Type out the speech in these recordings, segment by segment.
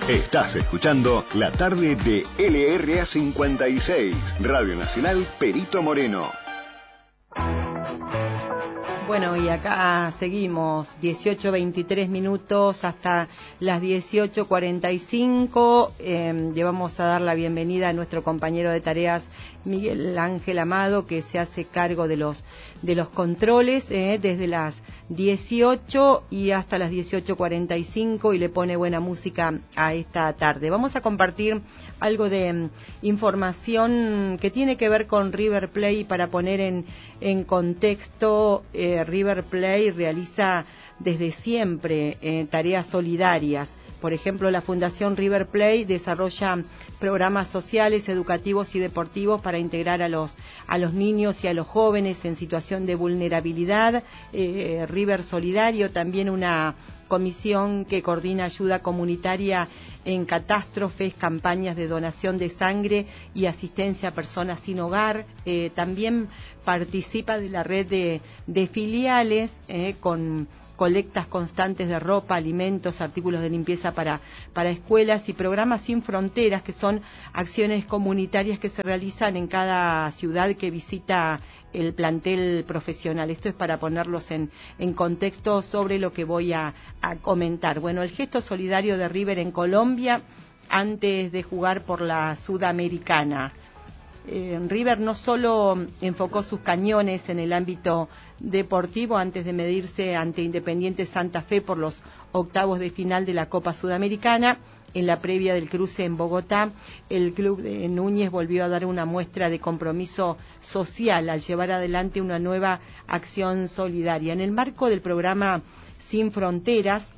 Estás escuchando la tarde de LRA 56, Radio Nacional Perito Moreno. Bueno, y acá seguimos, 18:23 minutos hasta las 18:45. Le vamos a dar la bienvenida a nuestro compañero de tareas, Miguel Ángel Amado, que se hace cargo de los controles desde las 18 y hasta las 18:45 y le pone buena música a esta tarde. Vamos a compartir algo de información que tiene que ver con River Plate para poner en contexto. River Plate realiza desde siempre tareas solidarias. Por ejemplo, la Fundación River Plate desarrolla programas sociales, educativos y deportivos para integrar a los niños y a los jóvenes en situación de vulnerabilidad. River Solidario, también una comisión que coordina ayuda comunitaria en catástrofes, campañas de donación de sangre y asistencia a personas sin hogar. También participa de la red de filiales con colectas constantes de ropa, alimentos, artículos de limpieza para escuelas y programas sin fronteras, que son acciones comunitarias que se realizan en cada ciudad que visita el plantel profesional. Esto es para ponerlos en contexto sobre lo que voy a comentar. Bueno, el gesto solidario de River en Colombia antes de jugar por la Sudamericana. River no solo enfocó sus cañones en el ámbito deportivo antes de medirse ante Independiente Santa Fe por los octavos de final de la Copa Sudamericana. En la previa del cruce en Bogotá, el club de Núñez volvió a dar una muestra de compromiso social al llevar adelante una nueva acción solidaria. En el marco del programa Sin Fronteras,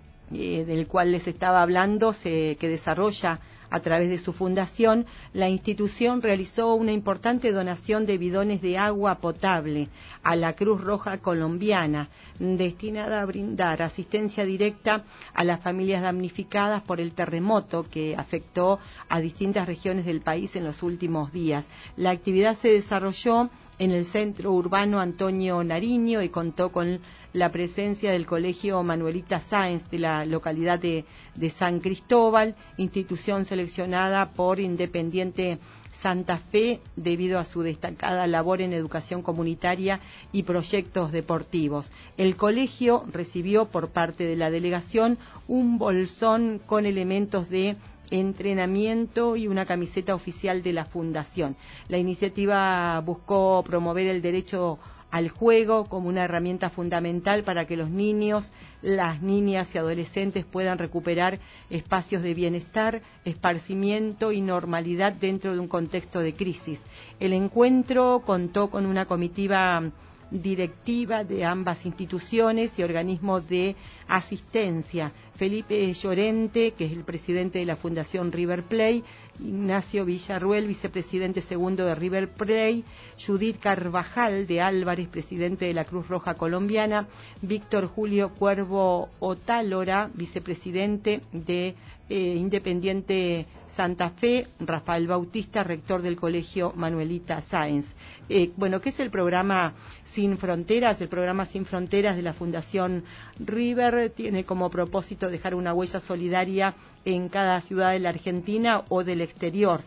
del cual les estaba hablando, que desarrolla a través de su fundación, la institución realizó una importante donación de bidones de agua potable a la Cruz Roja Colombiana, destinada a brindar asistencia directa a las familias damnificadas por el terremoto que afectó a distintas regiones del país en los últimos días. La actividad se desarrolló en el centro urbano Antonio Nariño y contó con la presencia del Colegio Manuelita Sáenz de la localidad de San Cristóbal, institución seleccionada por Independiente Santa Fe debido a su destacada labor en educación comunitaria y proyectos deportivos. El colegio recibió por parte de la delegación un bolsón con elementos de entrenamiento y una camiseta oficial de la fundación. La iniciativa buscó promover el derecho al juego como una herramienta fundamental para que los niños, las niñas y adolescentes puedan recuperar espacios de bienestar, esparcimiento y normalidad dentro de un contexto de crisis. El encuentro contó con una comitiva directiva de ambas instituciones y organismos de asistencia. Felipe Llorente, que es el presidente de la Fundación River Plate, Ignacio Villarruel, vicepresidente segundo de River Plate, Judith Carvajal de Álvarez, presidente de la Cruz Roja Colombiana, Víctor Julio Cuervo Otálora, vicepresidente de Independiente Santa Fe, Rafael Bautista, rector del Colegio Manuelita Sáenz. Bueno, ¿qué es el programa Sin Fronteras? El programa Sin Fronteras de la Fundación River tiene como propósito dejar una huella solidaria en cada ciudad de la Argentina o del exterior,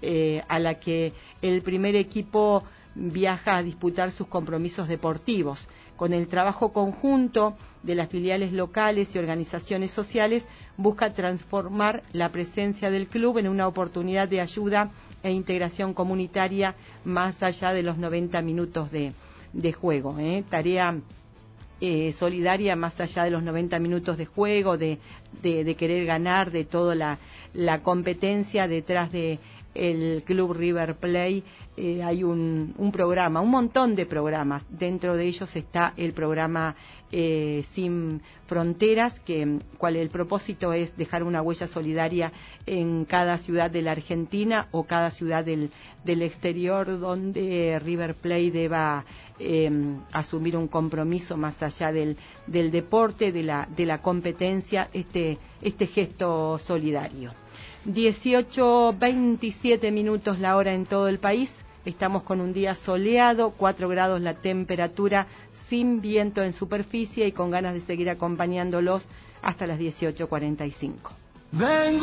a la que el primer equipo viaja a disputar sus compromisos deportivos. Con el trabajo conjunto de las filiales locales y organizaciones sociales, busca transformar la presencia del club en una oportunidad de ayuda e integración comunitaria más allá de los 90 minutos de juego. Tarea solidaria más allá de los 90 minutos de juego, de querer ganar, de toda la competencia detrás de el Club River Plate. Hay un programa, un montón de programas. Dentro de ellos está el programa Sin Fronteras, cual el propósito es dejar una huella solidaria en cada ciudad de la Argentina o cada ciudad del exterior donde River Plate deba asumir un compromiso más allá del deporte, de la competencia, este gesto solidario. 18:27 minutos la hora en todo el país. Estamos con un día soleado, 4 grados la temperatura, sin viento en superficie y con ganas de seguir acompañándolos hasta las 18:45.